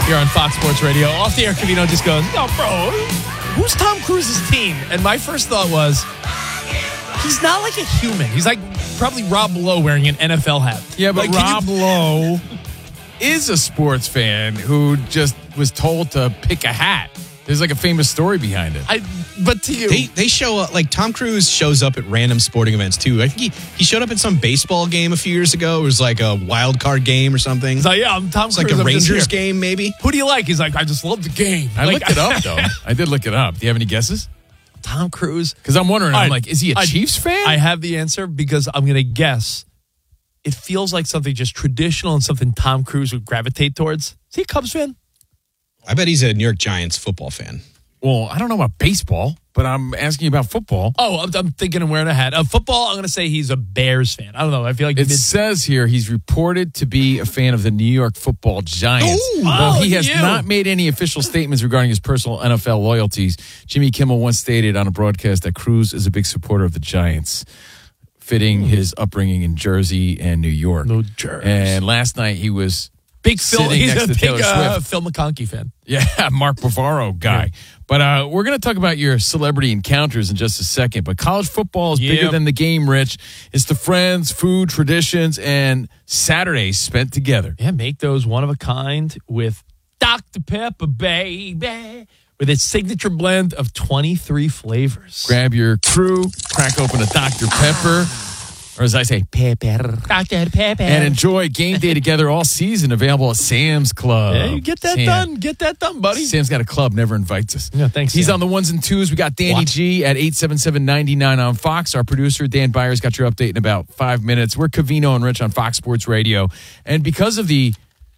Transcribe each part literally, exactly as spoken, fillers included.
here on Fox Sports Radio. Off the air, Covino just goes, "No, bro, who's Tom Cruise's team?" And my first thought was, he's not like a human. He's like probably Rob Lowe wearing an N F L hat. Yeah, but like, Rob you- Lowe is a sports fan who just was told to pick a hat. There's like a famous story behind it. I, but to you, They they show up, like Tom Cruise shows up at random sporting events too. I think he, he showed up at some baseball game a few years ago. It was like a wild card game or something. he's like, yeah, I'm Tom It's Cruise. like a I'm just Rangers here. game, maybe. Who do you like? He's like, I just love the game. I like, looked it up, though. I did look it up. Do you have any guesses? Tom Cruise. Because I'm wondering, I'm I- like, is he a I- Chiefs fan? I have the answer because I'm going to guess. It feels like something just traditional and something Tom Cruise would gravitate towards. Is he a Cubs fan? I bet he's a New York Giants football fan. well, I don't know about baseball, but I'm asking you about football. Oh, I'm, I'm thinking of wearing a hat. Uh, football, I'm going to say he's a Bears fan. I don't know. I feel like It mid- says here he's reported to be a fan of the New York Football Giants. Ooh. Though Oh, he has you. not made any official statements regarding his personal N F L loyalties. Jimmy Kimmel once stated on a broadcast that Cruz is a big supporter of the Giants, fitting his upbringing in Jersey and New York. New Jersey. And last night he was big Phil. sitting He's next a to big Taylor uh, Swift. Phil McConkey fan. Yeah, Mark Bavaro guy. But uh, we're going to talk about your celebrity encounters in just a second. But college football is bigger Yep. than the game, Rich. It's the friends, food, traditions, and Saturdays spent together. Yeah, make those one of a kind with Doctor Pepper, baby, with its signature blend of twenty-three flavors. Grab your crew, crack open a Doctor Pepper, or as I say, pepper, Doctor Pepper. and enjoy game day together all season. Available at Sam's Club. Yeah, you get that Sam. done. Get that done, buddy. Sam's got a club, never invites us. Yeah, thanks, He's Sam. on the ones and twos. We got Danny What? G at eight seven seven, nine nine on Fox. Our producer, Dan Byers, got your update in about five minutes. We're Covino and Rich on Fox Sports Radio. And because of the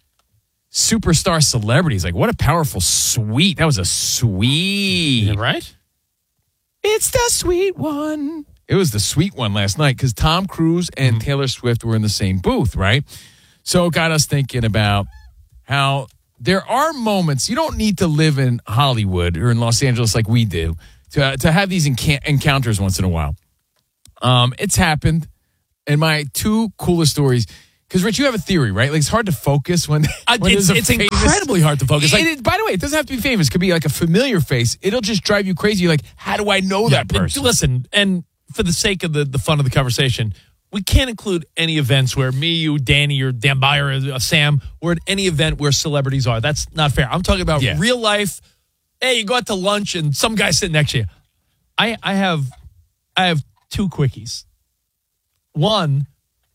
superstar celebrities, like what a powerful suite. That was a sweet. Yeah, right? It's the sweet one. It was the sweet one last night because Tom Cruise and Mm-hmm. Taylor Swift were in the same booth, right? So it got us thinking about how there are moments, you don't need to live in Hollywood or in Los Angeles like we do to, to have these enca- encounters once in a while. Um, it's happened. And my two coolest stories, because Rich, you have a theory, right? Like it's hard to focus when, Uh, when it's there's a it's famous- incredibly hard to focus. Like, It is- by the way, it doesn't have to be famous. It could be like a familiar face. It'll just drive you crazy. You're like, how do I know yeah, that but person? listen, and for the sake of the, the fun of the conversation, we can't include any events where me, you, Danny, or Dan Byer, or uh, Sam, or at any event where celebrities are. That's not fair. I'm talking about Yeah. real life. Hey, you go out to lunch and some guy sitting next to you. I, I have I have two quickies. One,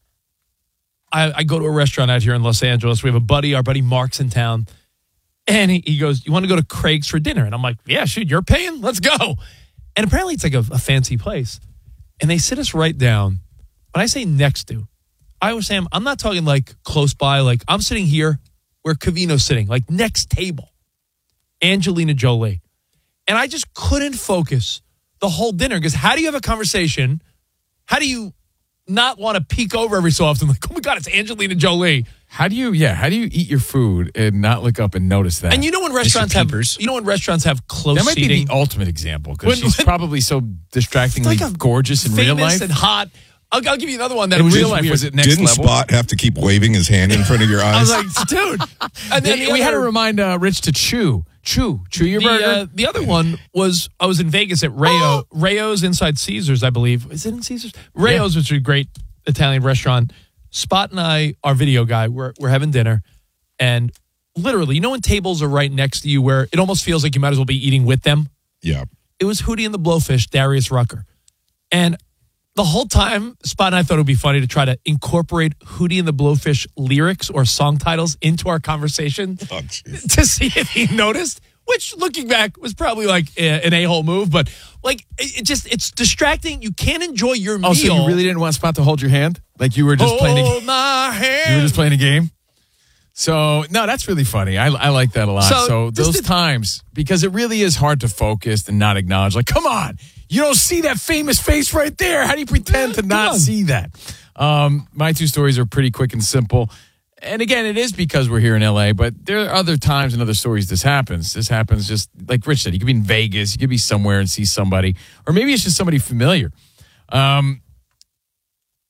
I, I go to a restaurant out here in Los Angeles. We have a buddy, our buddy Mark's in town. And he, he goes, you want to go to Craig's for dinner? And I'm like, yeah, shoot, you're paying? Let's go. And apparently it's like a, a fancy place. And they sit us right down. When I say next to, I was saying, I'm not talking like close by. Like I'm sitting here where Covino's sitting, like next table. Angelina Jolie. And I just couldn't focus the whole dinner because how do you have a conversation? How do you not want to peek over every so often? Like, oh my God, it's Angelina Jolie. How do you, yeah, how do you eat your food and not look up and notice that? And you know when restaurants have, Peepers. you know when restaurants have close that might seating, be the ultimate example because When- she's when- probably so distractingly like a gorgeous in real famous life. and hot. I'll, I'll give you another one that In was real just life, weird. was it next Didn't level? Spot have to keep waving his hand in front of your I eyes? was like, dude. And then we the we had to other- remind uh, Rich to chew, chew, chew your the, burger. uh, the other one was I was in Vegas at Rayo, Oh. Rayo's inside Caesars, I believe. Is it in Caesars? Rayo's, which is a great Italian restaurant. Spot and I, our video guy, we're we're having dinner, and literally, you know when tables are right next to you, where it almost feels like you might as well be eating with them. yeah. It was Hootie and the Blowfish, Darius Rucker, and the whole time, Spot and I thought it would be funny to try to incorporate Hootie and the Blowfish lyrics or song titles into our conversation Oh, jeez. to see if he noticed, which looking back was probably like a- an a-hole move, but like it it just, it's distracting. You can't enjoy your meal. oh, so you really didn't want Spot to hold your hand? Like you were just Hold playing a, my hand. you were just playing a game? So, no, that's really funny. I, I like that a lot. So, So, just those to- times, because it really is hard to focus and not acknowledge, like, come on, you don't see that famous face right there. How do you pretend to Come not on. see that? Um, my two stories are pretty quick and simple. And again, it is because we're here in L A, but there are other times and other stories this happens. This happens just like Rich said. You could be in Vegas, you could be somewhere and see somebody, or maybe it's just somebody familiar. Um,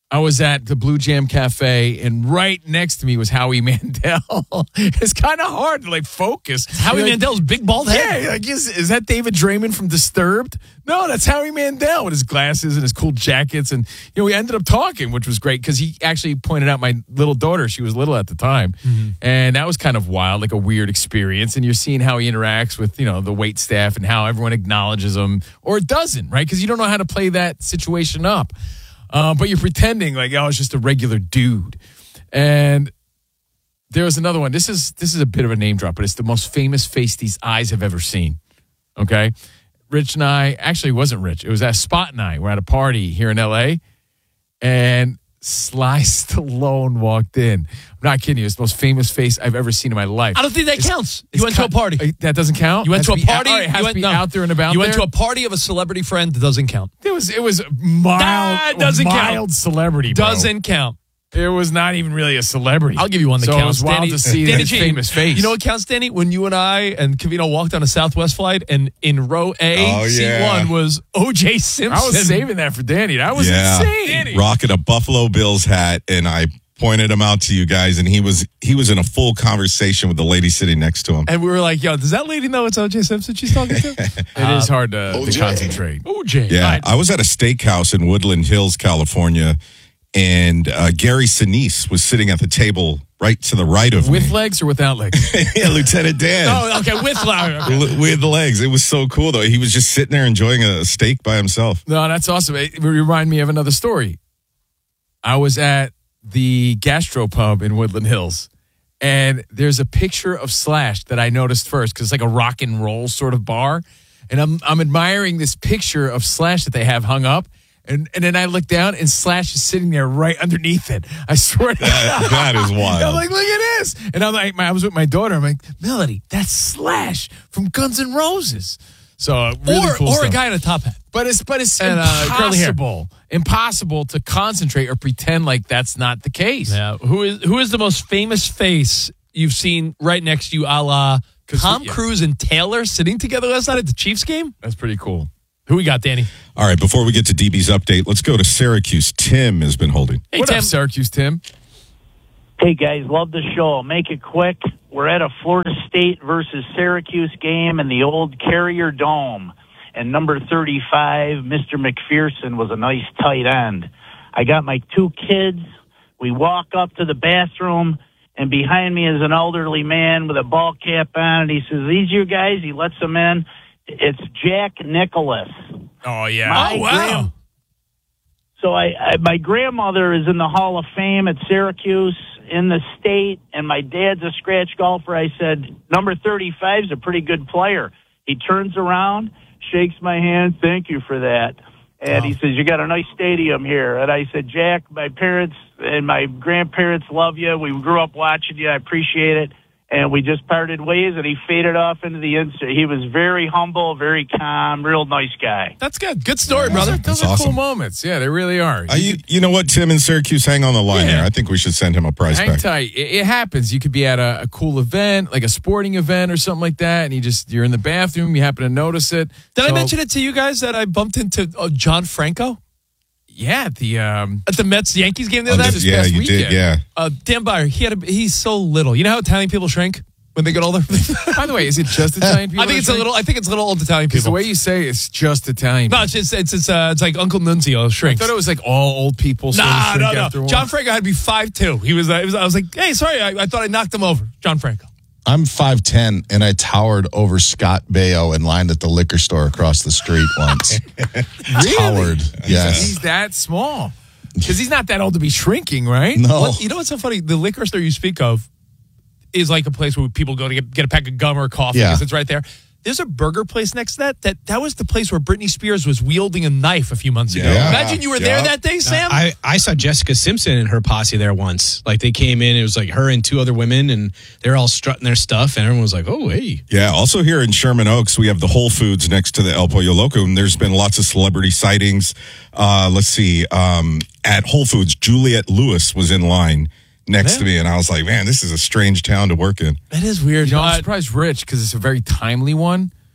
I was at the Blue Jam Cafe, and right next to me was Howie Mandel. It's kind of hard to like focus. Howie You're like, Mandel's big bald head. Yeah, you're like is, is that David Draymond from Disturbed? No, that's Howie Mandel with his glasses and his cool jackets. And you know, we ended up talking, which was great because he actually pointed out my little daughter. She was little at the time, mm-hmm. and that was kind of wild, like a weird experience. And you're seeing how he interacts with you know the wait staff and how everyone acknowledges him or doesn't, right? Because you don't know how to play that situation up. Uh, but you're pretending like, oh, it's just a regular dude. And there was another one. This is this is a bit of a name drop, but it's the most famous face these eyes have ever seen. Okay? Rich and I, actually it wasn't Rich. It was at Spot and I. We're at a party here in L A. And Sly Stallone walked in. I'm not kidding you. It's the most famous face I've ever seen in my life. I don't think that it's, counts. It's You went to a party. Uh, That doesn't count? You went to a party. Out, right, it has you went, to be no. out there and about You went there? to a party of a celebrity friend. That doesn't count. It was it was mild, That doesn't mild count. celebrity, bro. Doesn't count. It was not even really a celebrity. I'll give you one that so counts. it was wild Danny, to see Danny his G, famous face. You know what counts, Danny? When you and I and Cavino walked on a Southwest flight, and in row A, Oh, seat yeah. one was O J Simpson. I was saving that for Danny. That was yeah, insane. rocking a Buffalo Bills hat, and I pointed him out to you guys, and he was he was in a full conversation with the lady sitting next to him. And we were like, yo, does that lady know it's O J Simpson she's talking to? It is hard to, to O J. concentrate. O J. Yeah, Right. I was at a steakhouse in Woodland Hills, California, and uh, Gary Sinise was sitting at the table right to the right of With me. legs or without legs? Yeah, Lieutenant Dan. Oh, okay, with flour. Okay. L- With the legs. It was so cool, though. He was just sitting there enjoying a steak by himself. No, that's awesome. It reminded me of another story. I was at the Gastropub in Woodland Hills, and there's a picture of Slash that I noticed first because it's like a rock and roll sort of bar, and I'm I'm admiring this picture of Slash that they have hung up, and and then I look down and Slash is sitting there right underneath it. I swear to That, God. that is wild. I'm like, look at this, and I'm like, I was with my daughter. I'm like, Melody, that's Slash from Guns N' Roses. So uh, really or cool or stuff. a guy in a top hat. But it's but it's And, uh, curly hair. impossible, impossible to concentrate or pretend like that's not the case. Yeah. Who is who is the most famous face you've seen right next to you, a la 'Cause Tom we- yeah. Cruise and Taylor sitting together last night at the Chiefs game? That's pretty cool. Who we got, Danny? All right, before we get to D B's update, let's go to Syracuse. Tim has been holding. Hey, what Tim. up, Syracuse Tim? Hey guys, love the show. Make it quick. We're at a Florida State versus Syracuse game in the old Carrier Dome. And number thirty-five, Mister McPherson, was a nice tight end. I got my two kids. We walk up to the bathroom, and behind me is an elderly man with a ball cap on, and he says, "These you guys?" He lets them in. It's Jack Nicholas. Oh yeah. My Oh, wow. grand- So I, I, my grandmother is in the Hall of Fame at Syracuse in the state, and my dad's a scratch golfer. I said, number thirty-five is a pretty good player. He turns around, shakes my hand, thank you for that. And he says, you got a nice stadium here. And I said, Jack, my parents and my grandparents love you. We grew up watching you. I appreciate it. And we just parted ways, and he faded off into the insert. He was very humble, very calm, real nice guy. That's good. Good story, brother. Those That's are cool awesome. moments. Yeah, they really are. Uh, you, you know what, Tim in Syracuse, hang on the line Yeah. there. I think we should send him a prize Hang back. tight. It, it happens. You could be at a, a cool event, like a sporting event or something like that, and you just you're in the bathroom. You happen to notice it. Did I So- mention it to you guys that I bumped into uh, John Franco Yeah, the um. at the Mets Yankees game the Oh, other this night? is yeah, past you did. weekend. Yeah. Uh, Dan Byer, he had a, he's so little. You know how Italian people shrink when they get older? By the way, is it just Italian people? I think that it's a shrink? little. I think it's little old Italian Because people. the way you say it, it's just Italian. no, it's just, it's it's uh, it's like Uncle Nunzio I shrinks. thought it was like all old people. Sort Nah, of no, shrink no. after a while. John Franco had to be five two. He was, uh, it was. I was like, hey, sorry, I, I thought I knocked him over. John Franco. I'm five ten, and I towered over Scott Baio in line at the liquor store across the street once. Towered, yes. He's that small. Because he's not that old to be shrinking, right? No. What, you know what's so funny? The liquor store you speak of is like a place where people go to get, get a pack of gum or coffee Yeah. because it's right there. There's a burger place next to that. That that was the place where Britney Spears was wielding a knife a few months ago. Yeah. Imagine you were there Yeah. that day, Sam. I, I saw Jessica Simpson and her posse there once. Like they came in, it was like her and two other women, and they're all strutting their stuff, and everyone was like, "Oh, hey." Yeah, also here in Sherman Oaks, we have the Whole Foods next to the El Pollo Loco, and there's been lots of celebrity sightings. Uh, let's see, um, at Whole Foods, Juliette Lewis was in line next Yeah. to me, and I was like, man, this is a strange town to work in. that is weird. You know, I'm Uh, surprised Rich, because it's a very timely one.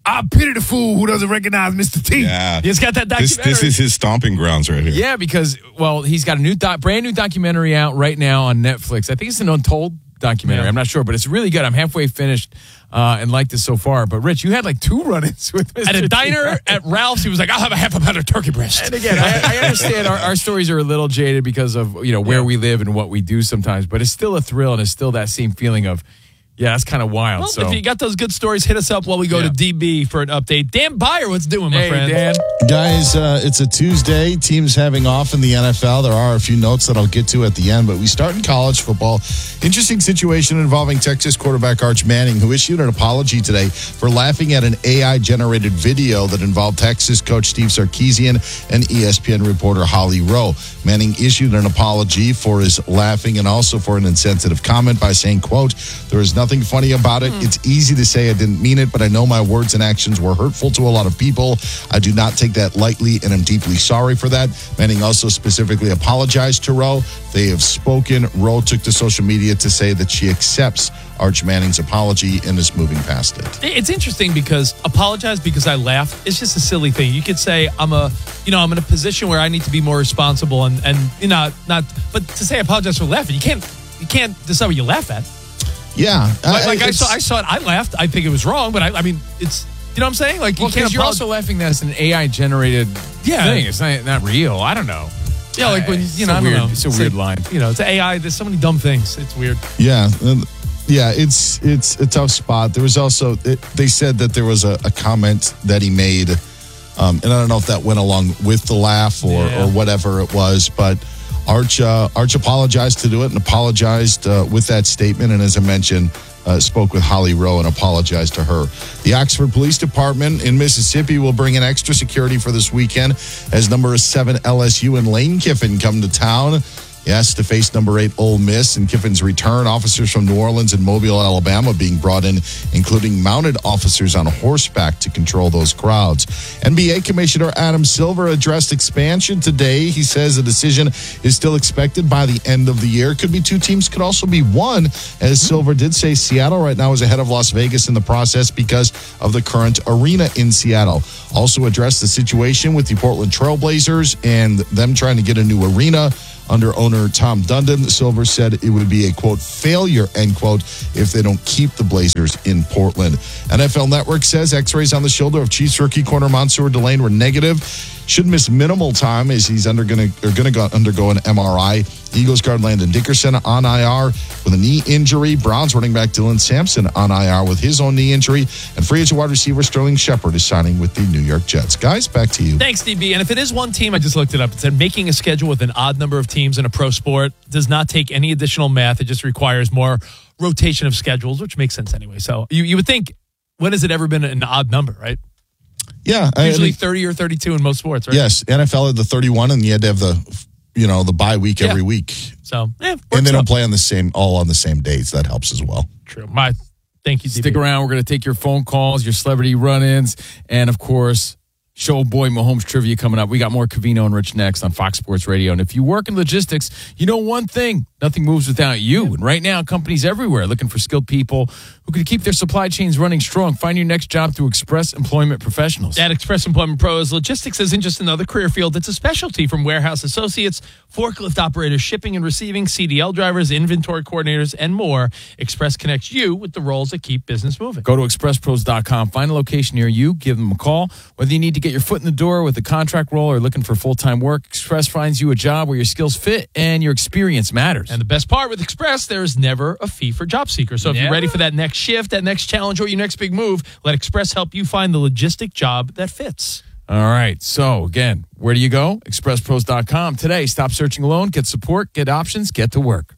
I pity the fool who doesn't recognize Mister T. Yeah. He's got that This, documentary. this is his stomping grounds right here. Yeah, because, well, he's got a new doc, brand new documentary out right now on Netflix. I think it's an Untold documentary. Yeah. I'm not sure, but it's really good. I'm halfway finished uh, and like this so far. But, Rich, you had like two run-ins with Mister At a T. diner at Ralph's, he was like, I'll have a half a pound of turkey breast. And again, I, I understand our, our stories are a little jaded because of, you know, where Yeah. we live and what we do sometimes, but it's still a thrill and it's still that same feeling of, yeah, that's kind of wild. Well, so. if you got those good stories, hit us up while we go Yeah. to D B for an update. Dan Byer, what's doing, my Hey, friend? Dan. Guys, uh, it's a Tuesday. Teams having off in the N F L. There are a few notes that I'll get to at the end, but we start in college football. Interesting situation involving Texas quarterback Arch Manning, who issued an apology today for laughing at an A I-generated video that involved Texas coach Steve Sarkisian and E S P N reporter Holly Rowe. Manning issued an apology for his laughing and also for an insensitive comment by saying, quote, "There is nothing funny about it. It's easy to say I didn't mean it, but I know my words and actions were hurtful to a lot of people. I do not take that lightly, and I'm deeply sorry for that." Manning also specifically apologized to Rowe. They have spoken. Rowe took to social media to say that she accepts Arch Manning's apology and is moving past it. It's interesting because apologize because I laughed. It's just a silly thing. You could say I'm a, you know, I'm in a position where I need to be more responsible and and you know not. But to say I apologize for laughing, you can't you can't decide what you laugh at. Yeah. Like, like I it's- saw I saw it. I laughed. I think it was wrong, but I, I mean it's you know what I'm saying. Like you Well, can't because you're apolo- also laughing that it's an A I-generated Yeah. thing. It's not, not real. I don't know. yeah like when It's you a know I don't weird- know. it's a weird line. You know it's A I. There's so many dumb things. It's weird. Yeah, and- yeah, it's it's a tough spot. There was also it, they said that there was a, a comment that he made, um, and I don't know if that went along with the laugh or, Yeah. or whatever it was, but Arch uh, Arch apologized to do it and apologized uh, with that statement, and as I mentioned, uh, spoke with Holly Rowe and apologized to her. The Oxford Police Department in Mississippi will bring in extra security for this weekend as number seven L S U and Lane Kiffin come to town. Yes, to face number eight Ole Miss and Kiffin's return. Officers from New Orleans and Mobile, Alabama being brought in, including mounted officers on horseback to control those crowds. N B A Commissioner Adam Silver addressed expansion today. He says a decision is still expected by the end of the year. Could be two teams, could also be one, as Silver did say Seattle right now is ahead of Las Vegas in the process because of the current arena in Seattle. Also addressed the situation with the Portland Trailblazers and them trying to get a new arena under owner Tom Dundon. Silver said it would be a, quote, failure, end quote, if they don't keep the Blazers in Portland. N F L Network says x-rays on the shoulder of Chiefs rookie corner Mansour Delane were negative. Should miss minimal time as he's under gonna, or gonna go, undergo an M R I. Eagles guard Landon Dickerson on I R with a knee injury. Browns running back Dylan Sampson on I R with his own knee injury. And free agent wide receiver Sterling Shepard is signing with the New York Jets. Guys, back to you. Thanks, D B. And if it is one team, I just looked it up. It said making a schedule with an odd number of teams in a pro sport does not take any additional math. It just requires more rotation of schedules, which makes sense anyway. So you, you would think, when has it ever been an odd number, right? Yeah. I Usually mean, thirty or thirty-two in most sports, right? yes, N F L had the thirty-one, and you had to have the, you know, the bye week Yeah. every week. So, eh, And they works don't out. play on the same, all on the same days. That helps as well. True. My, thank you, D B. Stick around. We're going to take your phone calls, your celebrity run-ins, and, of course, Show Boy Mahomes trivia coming up. We got more Covino and Rich next on Fox Sports Radio. And if you work in logistics, you know one thing. Nothing moves without you. And right now, companies everywhere are looking for skilled people who can keep their supply chains running strong. Find your next job through Express Employment Professionals. At Express Employment Pros, logistics isn't just another career field. It's a specialty from warehouse associates, forklift operators, shipping and receiving, C D L drivers, inventory coordinators, and more. Express connects you with the roles that keep business moving. Go to express pros dot com. Find a location near you. Give them a call. Whether you need to get your foot in the door with a contract role or looking for full-time work, Express finds you a job where your skills fit and your experience matters. And the best part with Express, there's never a fee for job seekers. So if you're Never? ready for that next shift, that next challenge, or your next big move, let Express help you find the logistic job that fits. All right. So, again, where do you go? express pros dot com. Today, stop searching alone. Get support, get options, get to work.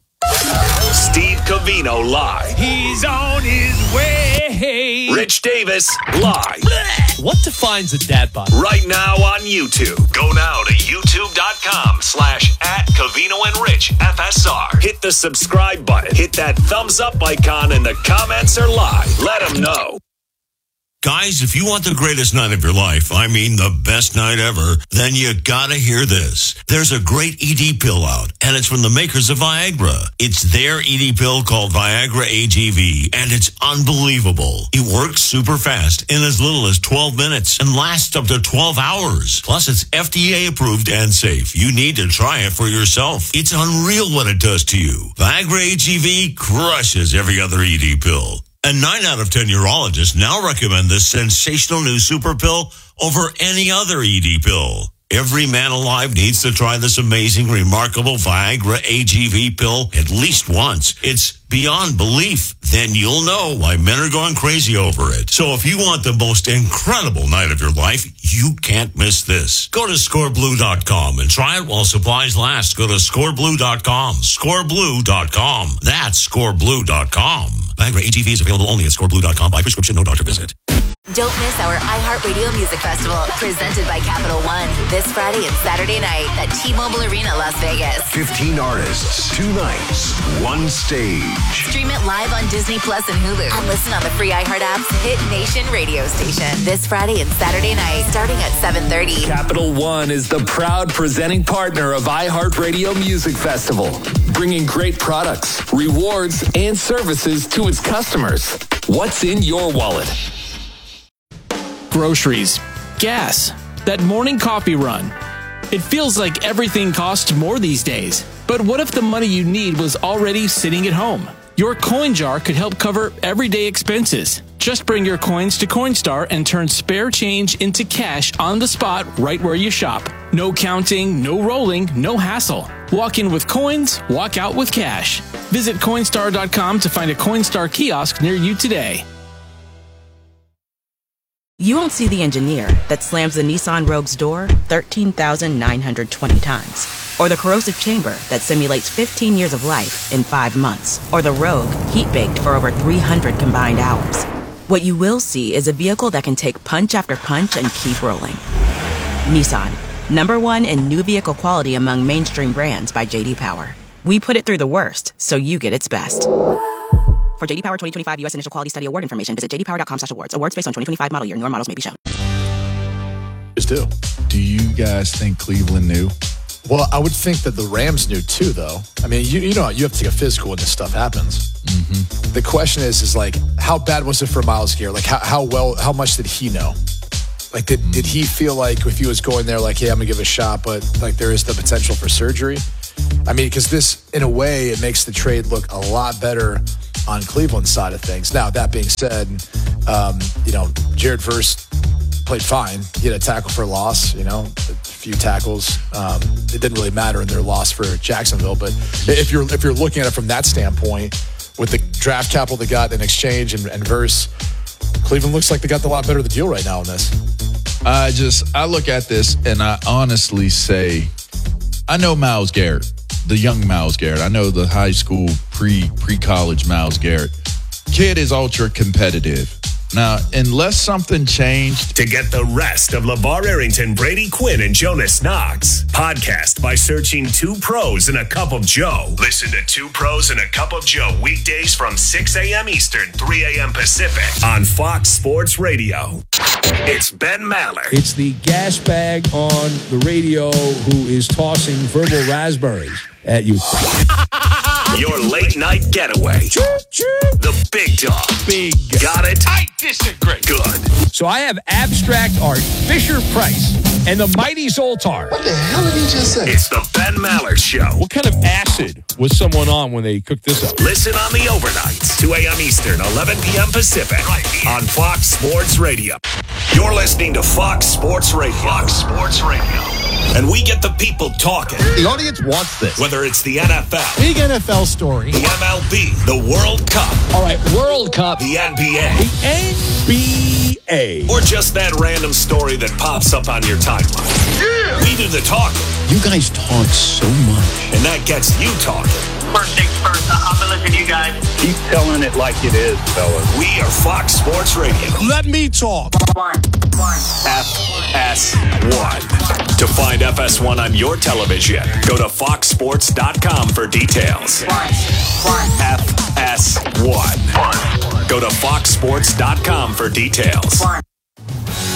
Steve Covino live. He's on his way. Rich Davis live. What defines a dad bod? Right now on YouTube. Go now to youtube.com slash at Covino and Rich F S R. Hit the subscribe button. Hit that thumbs up icon and the comments are live. Let them know. Guys, if you want the greatest night of your life, I mean the best night ever, then you gotta hear this. There's a great E D pill out, and it's from the makers of Viagra. It's their E D pill called Viagra A G V, and it's unbelievable. It works super fast in as little as twelve minutes and lasts up to twelve hours. Plus, it's F D A approved and safe. You need to try it for yourself. It's unreal what it does to you. Viagra A G V crushes every other E D pill. And nine out of ten urologists now recommend this sensational new super pill over any other E D pill. Every man alive needs to try this amazing, remarkable Viagra A G V pill at least once. It's beyond belief. Then you'll know why men are going crazy over it. So if you want the most incredible night of your life, you can't miss this. Go to score blue dot com and try it while supplies last. Go to score blue dot com. score blue dot com. That's score blue dot com. Viagra A G V is available only at score blue dot com by prescription, no doctor visit. Don't miss our iHeartRadio Music Festival, presented by Capital One, this Friday and Saturday night at T-Mobile Arena, Las Vegas. fifteen artists, two nights, one stage. Stream it live on Disney Plus and Hulu. And listen on the free iHeart app's Hit Nation radio station. This Friday and Saturday night, starting at seven thirty. Capital One is the proud presenting partner of iHeartRadio Music Festival, bringing great products, rewards, and services to its customers. What's in your wallet? Groceries, gas, that morning coffee run. It feels like everything costs more these days. But what if the money you need was already sitting at home? Your coin jar could help cover everyday expenses. Just bring your coins to Coinstar and turn spare change into cash on the spot right where you shop. No counting, no rolling, no hassle. Walk in with coins, walk out with cash. Visit Coinstar dot com to find a Coinstar kiosk near you today. You won't see the engineer that slams the Nissan Rogue's door thirteen thousand nine hundred twenty times. Or the corrosive chamber that simulates fifteen years of life in five months. Or the Rogue heat-baked for over three hundred combined hours. What you will see is a vehicle that can take punch after punch and keep rolling. Nissan, number one in new vehicle quality among mainstream brands by J D Power. We put it through the worst, so you get its best. For J D Power twenty twenty-five U S Initial Quality Study Award information, visit j d power dot com slash awards. Awards based on twenty twenty-five model year. Newer models may be shown. Do. Do you guys think Cleveland knew? Well, I would think that the Rams knew too, though. I mean, you you know, you have to take a physical when this stuff happens. Mm-hmm. The question is, is like, how bad was it for Myles Garrett? Like, how, how well, how much did he know? Like, did, mm-hmm. did he feel like if he was going there, like, hey, I'm gonna give it a shot, but like there is the potential for surgery? I mean, because this, in a way, it makes the trade look a lot better on Cleveland's side of things. Now, that being said, um, you know, Jared Verse played fine. He had a tackle for a loss, you know, a few tackles. Um, it didn't really matter in their loss for Jacksonville. But if you're if you're looking at it from that standpoint, with the draft capital they got in exchange and, and Verse, Cleveland looks like they got the lot better of the deal right now in this. I just, I look at this and I honestly say, I know Myles Garrett, the young Myles Garrett. I know the high school, pre, pre-college Myles Garrett. Kid is ultra competitive. Now, unless something changed. To get the rest of LeVar Arrington, Brady Quinn, and Jonas Knox, podcast by searching Two Pros and a Cup of Joe. Listen to Two Pros and a Cup of Joe weekdays from six a.m. Eastern, three a.m. Pacific on Fox Sports Radio. It's Ben Maller. It's the gas bag on the radio who is tossing verbal raspberries at you. Your late night getaway. The big dog. Big. Got it? I disagree. Good. So I have abstract art, Fisher Price, and the Mighty Zoltar. What the hell did he just say? It's the Ben Maller Show. What kind of acid was someone on when they cooked this up? Listen on the overnights, two a.m. Eastern, eleven p.m. Pacific, right on Fox Sports Radio. You're listening to Fox Sports Radio. Fox Sports Radio. And we get the people talking. The audience wants this. Whether it's the N F L. Big N F L story. The M L B. The World Cup. All right, World Cup. The N B A. The N B A. Or just that random story that pops up on your timeline. Yeah. We do the talking. You guys talk so much. And that gets you talking. First things first, I've been listening to you guys. Keep telling it like it is, fellas. We are Fox Sports Radio. Let me talk. One. One. F S one. To find F S one on your television, go to fox sports dot com for details. One. One. F S one. Go to fox sports dot com for details.